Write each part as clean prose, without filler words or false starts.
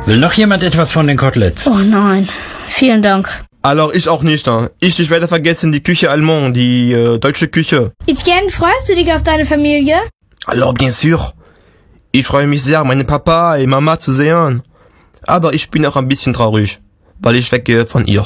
Will noch jemand etwas von den Koteletts? Oh nein, vielen Dank. Alors ich auch nicht. Ich werde vergessen die Küche Allemande, die deutsche Küche. Etienne, freust du dich auf deine Familie? Alors bien sûr. Ich freue mich sehr, meine Papa und Mama zu sehen. Aber ich bin auch ein bisschen traurig, weil ich weggehe von ihr.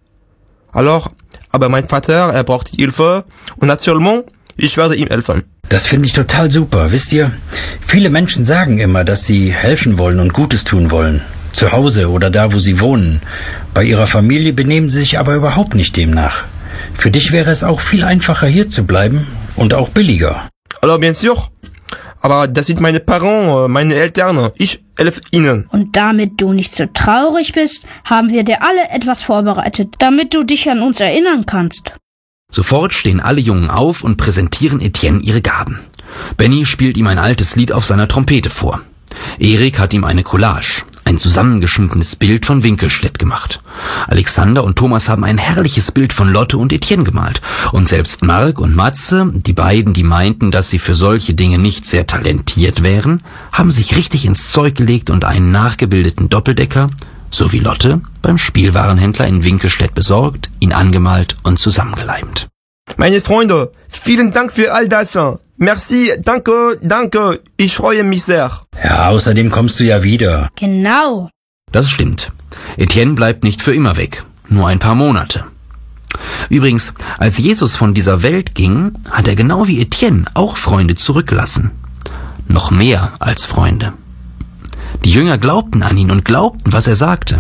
Alors, aber mein Vater, er braucht Hilfe und naturellement, ich werde ihm helfen. Das finde ich total super. Wisst ihr, viele Menschen sagen immer, dass sie helfen wollen und Gutes tun wollen. Zu Hause oder da, wo sie wohnen. Bei ihrer Familie benehmen sie sich aber überhaupt nicht demnach. Für dich wäre es auch viel einfacher, hier zu bleiben und auch billiger. Alors bien sûr. Aber das sind meine Parents, meine Eltern. Ich helfe ihnen. Und damit du nicht so traurig bist, haben wir dir alle etwas vorbereitet, damit du dich an uns erinnern kannst. Sofort stehen alle Jungen auf und präsentieren Etienne ihre Gaben. Benny spielt ihm ein altes Lied auf seiner Trompete vor. Erik hat ihm eine Collage, ein zusammengeschnittenes Bild von Winkelstedt gemacht. Alexander und Thomas haben ein herrliches Bild von Lotte und Etienne gemalt. Und selbst Marc und Matze, die beiden, die meinten, dass sie für solche Dinge nicht sehr talentiert wären, haben sich richtig ins Zeug gelegt und einen nachgebildeten Doppeldecker, so wie Lotte, beim Spielwarenhändler in Winkelstedt besorgt, ihn angemalt und zusammengeleimt. Meine Freunde, vielen Dank für all das. Merci, danke, ich freue mich sehr. Ja, außerdem kommst du ja wieder. Genau. Das stimmt. Etienne bleibt nicht für immer weg, nur ein paar Monate. Übrigens, als Jesus von dieser Welt ging, hat er genau wie Etienne auch Freunde zurückgelassen. Noch mehr als Freunde. Die Jünger glaubten an ihn und glaubten, was er sagte.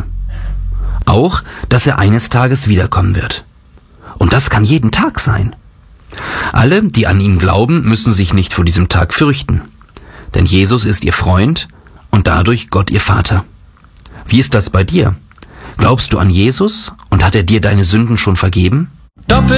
Auch, dass er eines Tages wiederkommen wird. Und das kann jeden Tag sein. Alle, die an ihn glauben, müssen sich nicht vor diesem Tag fürchten. Denn Jesus ist ihr Freund und dadurch Gott ihr Vater. Wie ist das bei dir? Glaubst du an Jesus und hat er dir deine Sünden schon vergeben?